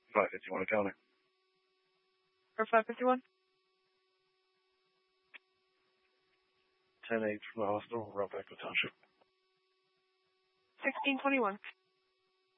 551 County. Or 551? 10-8 from the hospital, Rough Echo Township. 1621.